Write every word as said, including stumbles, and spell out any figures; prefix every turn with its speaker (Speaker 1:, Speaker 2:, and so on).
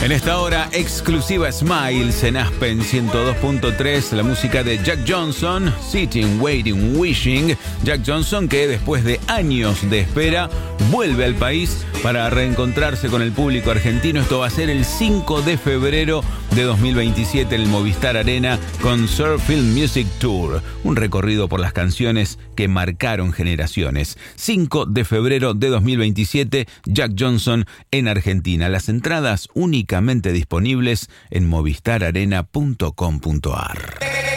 Speaker 1: En esta hora exclusiva Smiles en Aspen ciento dos punto tres, la música de Jack Johnson, Sitting, Waiting, Wishing. Jack Johnson, que después de años de espera vuelve al país para reencontrarse con el público argentino. Esto va a ser el cinco de febrero de dos mil veintisiete en el Movistar Arena con Surffield Music Tour, un recorrido por las canciones que marcaron generaciones. cinco de febrero de dos mil veintisiete, Jack Johnson en Argentina. Las entradas únicamente disponibles en movistar arena punto com punto ar.